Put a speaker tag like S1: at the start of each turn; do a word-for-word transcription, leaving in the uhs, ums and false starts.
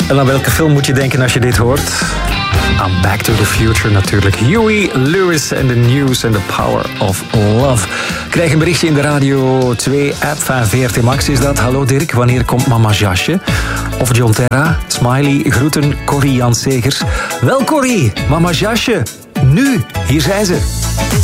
S1: En aan welke film moet je denken als je dit hoort? Aan Back to the Future natuurlijk. Huey Lewis en The News and the Power of Love. Krijg een berichtje in de Radio twee app van V R T Max is dat. Hallo Dirk, wanneer komt Mama Jasje? Of John Terra, Smiley, groeten, Corrie Jan Segers. Wel Corrie, Mama Jasje, nu, hier zijn ze.